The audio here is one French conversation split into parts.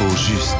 L'info juste.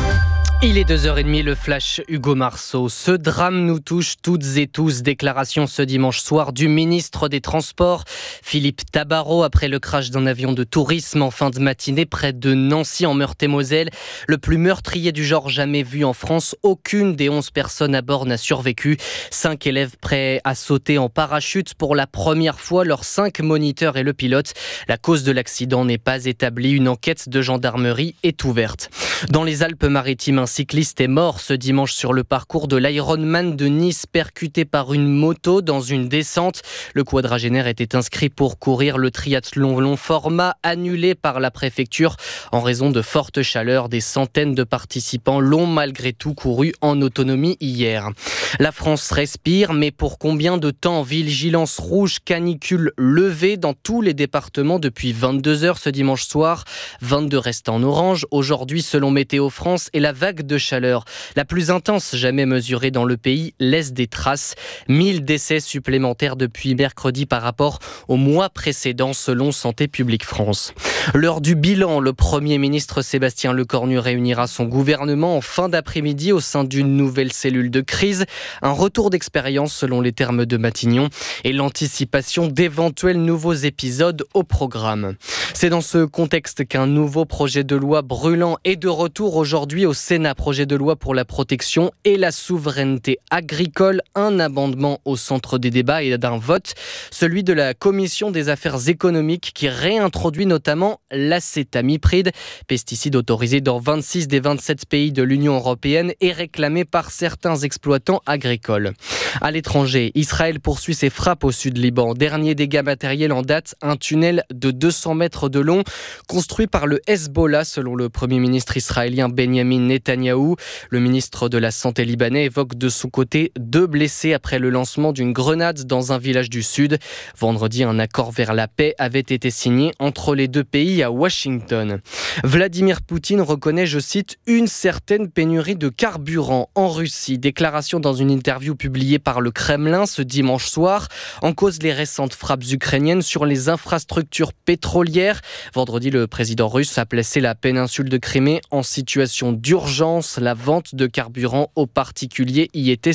Il est 2h30, le flash Hugo Marceau. Ce drame nous touche toutes et tous. Déclaration ce dimanche soir du ministre des Transports, Philippe Tabarot, après le crash d'un avion de tourisme en fin de matinée près de Nancy en Meurthe-et-Moselle. Le plus meurtrier du genre jamais vu en France. Aucune des 11 personnes à bord n'a survécu. 5 élèves prêts à sauter en parachute pour la première fois, leurs 5 moniteurs et le pilote. La cause de l'accident n'est pas établie. Une enquête de gendarmerie est ouverte. Dans les Alpes-Maritimes, un cycliste est mort ce dimanche sur le parcours de l'Ironman de Nice, percuté par une moto dans une descente. Le quadragénaire était inscrit pour courir le triathlon long format, annulé par la préfecture en raison de fortes chaleurs. Des centaines de participants l'ont malgré tout couru en autonomie hier. La France respire, mais pour combien de temps? Vigilance rouge, canicule levée dans tous les départements depuis 22h ce dimanche soir. 22 restent en orange aujourd'hui selon Météo France, et la vague de chaleur, la plus intense jamais mesurée dans le pays, laisse des traces. 1000 décès supplémentaires depuis mercredi par rapport au mois précédent selon Santé publique France. L'heure du bilan, le Premier ministre Sébastien Lecornu réunira son gouvernement en fin d'après-midi au sein d'une nouvelle cellule de crise. Un retour d'expérience selon les termes de Matignon et l'anticipation d'éventuels nouveaux épisodes au programme. C'est dans ce contexte qu'un nouveau projet de loi brûlant est de retour aujourd'hui au Sénat. Projet de loi pour la protection et la souveraineté agricole. Un amendement au centre des débats et d'un vote, celui de la Commission des affaires économiques qui réintroduit notamment l'acétamipride, pesticide autorisé dans 26 des 27 pays de l'Union européenne et réclamé par certains exploitants agricoles. À l'étranger, Israël poursuit ses frappes au sud Liban. Dernier dégât matériel en date, un tunnel de 200 mètres de long construit par le Hezbollah selon le Premier ministre israélien Benjamin Netanyahou. Le ministre de la Santé libanais évoque de son côté 2 blessés après le lancement d'une grenade dans un village du sud. Vendredi, un accord vers la paix avait été signé entre les deux pays à Washington. Vladimir Poutine reconnaît, je cite, une certaine pénurie de carburant en Russie. Déclaration dans une interview publiée par le Kremlin ce dimanche soir. En cause les récentes frappes ukrainiennes sur les infrastructures pétrolières. Vendredi, le président russe a placé la péninsule de Crimée en situation d'urgence. La vente de carburant aux particuliers y était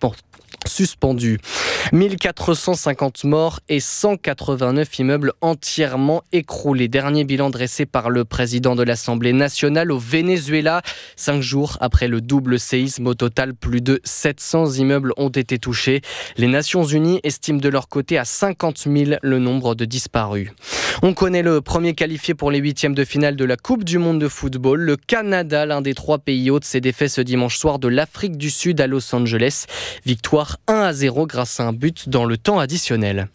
suspendue. 1450 morts et 189 immeubles entièrement écroulés. Dernier bilan dressé par le président de l'Assemblée nationale au Venezuela. 5 jours après le double séisme, au total, plus de 700 immeubles ont été touchés. Les Nations Unies estiment de leur côté à 50 000 le nombre de disparus. On connaît le premier qualifié pour les 8e de finale de la Coupe du Monde de football. Le Canada, l'un des 3 pays hôtes, s'est défait ce dimanche soir de l'Afrique du Sud à Los Angeles. Victoire 1-0 grâce à un but dans le temps additionnel.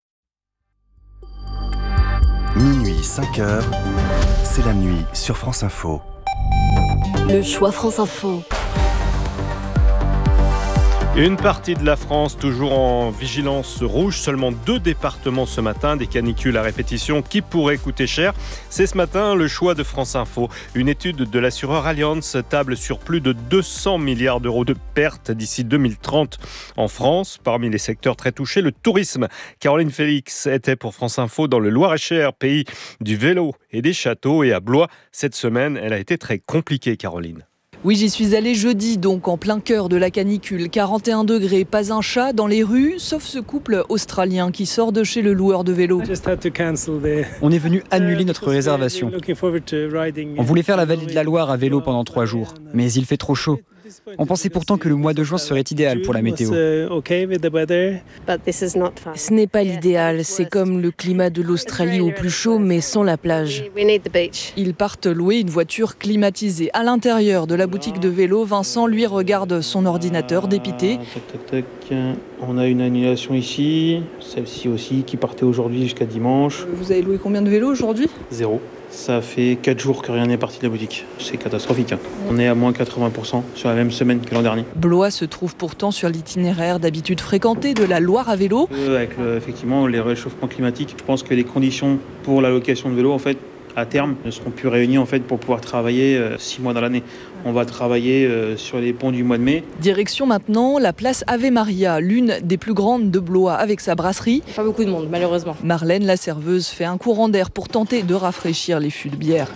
Minuit 5h, c'est la nuit sur France Info. Le choix France Info. Une partie de la France toujours en vigilance rouge, seulement 2 départements ce matin, des canicules à répétition qui pourraient coûter cher. C'est ce matin le choix de France Info. Une étude de l'assureur Allianz table sur plus de 200 milliards d'euros de pertes d'ici 2030 en France. Parmi les secteurs très touchés, le tourisme. Caroline Félix était pour France Info dans le Loir-et-Cher, pays du vélo et des châteaux. Et à Blois, cette semaine, elle a été très compliquée, Caroline. Oui, j'y suis allée jeudi, donc en plein cœur de la canicule. 41 degrés, pas un chat dans les rues, sauf ce couple australien qui sort de chez le loueur de vélo. On est venu annuler notre réservation. On voulait faire la vallée de la Loire à vélo pendant 3 jours, mais il fait trop chaud. On pensait pourtant que le mois de juin serait idéal pour la météo. Ce n'est pas l'idéal, c'est comme le climat de l'Australie au plus chaud mais sans la plage. Ils partent louer une voiture climatisée. À l'intérieur de la boutique de vélo, Vincent lui regarde son ordinateur dépité. On a une annulation ici, celle-ci aussi qui partait aujourd'hui jusqu'à dimanche. Vous avez loué combien de vélos aujourd'hui ? 0. Ça fait 4 jours que rien n'est parti de la boutique. C'est catastrophique. On est à moins 80% sur la même semaine que l'an dernier. Blois se trouve pourtant sur l'itinéraire d'habitude fréquenté de la Loire à vélo. Avec effectivement les réchauffements climatiques, je pense que les conditions pour la location de vélo, en fait, à terme, ne seront plus réunis en fait pour pouvoir travailler 6 mois dans l'année. On va travailler sur les ponts du mois de mai. Direction maintenant la place Ave Maria, l'une des plus grandes de Blois, avec sa brasserie. Pas beaucoup de monde, malheureusement. Marlène, la serveuse, fait un courant d'air pour tenter de rafraîchir les fûts de bière.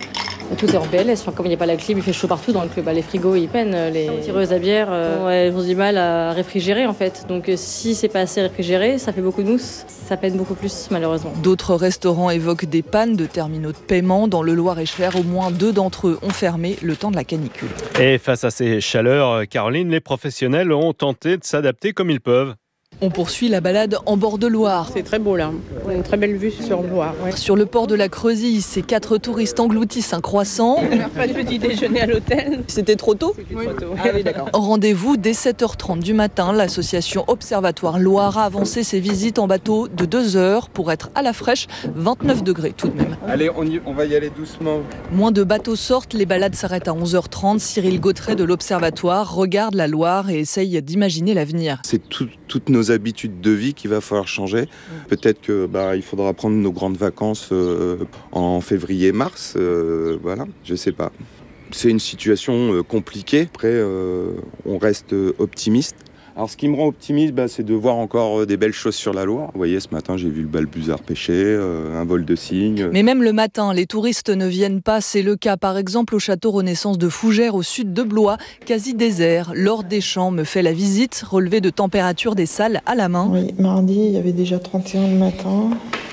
Tout est en PLS. Enfin, comme il n'y a pas la clim, il fait chaud partout dans le club. Les frigos, ils peinent. Les tireuses à bière, elles ont du mal à réfrigérer en fait. Donc si c'est pas assez réfrigéré, ça fait beaucoup de mousse. Ça peine beaucoup plus malheureusement. D'autres restaurants évoquent des pannes de terminaux de paiement. Dans le Loir-et-Cher, au moins 2 d'entre eux ont fermé le temps de la canicule. Et face à ces chaleurs, Caroline, les professionnels ont tenté de s'adapter comme ils peuvent. On poursuit la balade en bord de Loire. C'est très beau là, une très belle vue sur Loire. Ouais. Sur le port de la Creusille, ces 4 touristes engloutissent un croissant. On n'a pas de petit déjeuner à l'hôtel. C'était trop tôt ? Oui. Trop tôt. Ah oui, d'accord. Rendez-vous dès 7h30 du matin. L'association Observatoire Loire a avancé ses visites en bateau de 2 heures pour être à la fraîche, 29 degrés tout de même. Allez, on va y aller doucement. Moins de bateaux sortent, les balades s'arrêtent à 11h30. Cyril Gautret de l'Observatoire regarde la Loire et essaye d'imaginer l'avenir. C'est toutes nos habitudes de vie qu'il va falloir changer. Peut-être que il faudra prendre nos grandes vacances en février-mars. Voilà, je sais pas. C'est une situation compliquée. Après, on reste optimiste. Alors, ce qui me rend optimiste, c'est de voir encore des belles choses sur la Loire. Vous voyez, ce matin, j'ai vu le balbuzard pêcher, un vol de cygnes. Mais même le matin, les touristes ne viennent pas. C'est le cas, par exemple, au château Renaissance de Fougères, au sud de Blois, quasi désert. Laure Deschamps me fait la visite, relevé de température des salles à la main. Oui, mardi, il y avait déjà 31 le matin,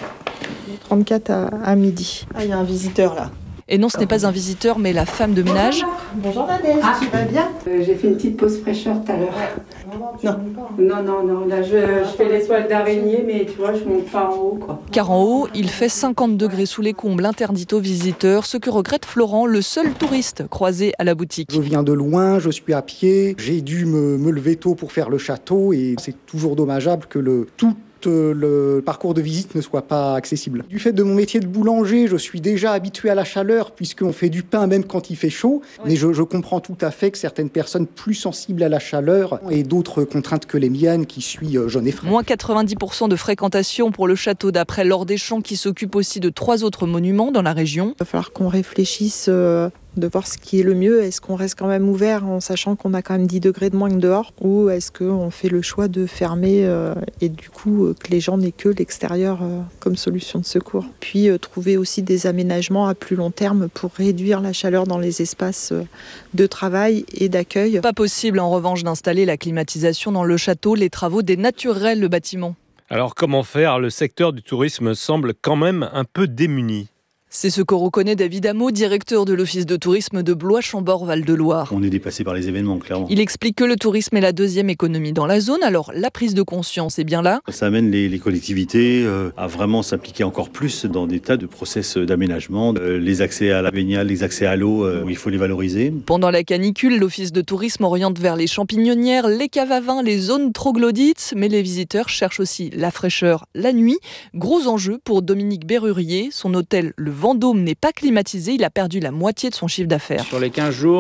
34 à midi. Ah, il y a un visiteur là. Et non, ce n'est pas un visiteur, mais la femme de ménage. Bonjour Nadège, tu vas bien ? J'ai fait une petite pause fraîcheur tout à l'heure. Non. Là, je fais les toiles d'araignée, mais tu vois, je monte pas en haut, quoi. Car en haut, il fait 50 degrés sous les combles, interdit aux visiteurs, ce que regrette Florent, le seul touriste croisé à la boutique. Je viens de loin, je suis à pied, j'ai dû me lever tôt pour faire le château et c'est toujours dommageable que le parcours de visite ne soit pas accessible. Du fait de mon métier de boulanger, je suis déjà habitué à la chaleur puisqu'on fait du pain même quand il fait chaud. Oui. Mais je comprends tout à fait que certaines personnes plus sensibles à la chaleur aient d'autres contraintes que les miennes qui suis jeune et frais. Moins 90% de fréquentation pour le château d'après Laure Deschamps qui s'occupe aussi de 3 autres monuments dans la région. Il va falloir qu'on réfléchisse de voir ce qui est le mieux. Est-ce qu'on reste quand même ouvert en sachant qu'on a quand même 10 degrés de moins que dehors, ou est-ce qu'on fait le choix de fermer et du coup que les gens n'aient que l'extérieur comme solution de secours. Puis trouver aussi des aménagements à plus long terme pour réduire la chaleur dans les espaces de travail et d'accueil. Pas possible en revanche d'installer la climatisation dans le château, les travaux dénatureraient le bâtiment. Alors comment faire ? Le secteur du tourisme semble quand même un peu démuni. C'est ce que reconnaît David Hameau, directeur de l'office de tourisme de Blois-Chambord-Val-de-Loire. On est dépassé par les événements, clairement. Il explique que le tourisme est la 2e économie dans la zone, alors la prise de conscience est bien là. Ça amène les collectivités à vraiment s'impliquer encore plus dans des tas de process d'aménagement, les accès à la baignade, les accès à l'eau, où il faut les valoriser. Pendant la canicule, l'office de tourisme oriente vers les champignonnières, les caves à vin, les zones troglodytes, mais les visiteurs cherchent aussi la fraîcheur la nuit. Gros enjeu pour Dominique Berrurier, son hôtel Le Vendôme n'est pas climatisé, il a perdu la moitié de son chiffre d'affaires. Sur les 15 jours,